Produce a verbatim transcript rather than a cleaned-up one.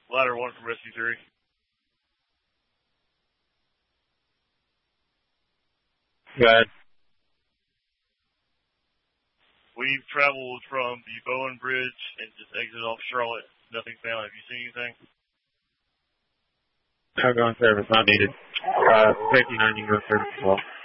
Ladder one from Rescue three. Go ahead. We've traveled from the Bowen Bridge and just exited off Charlotte. Nothing found. Have you seen anything? Outgoing service not needed. Uh, fifty-nine, you can go service as well.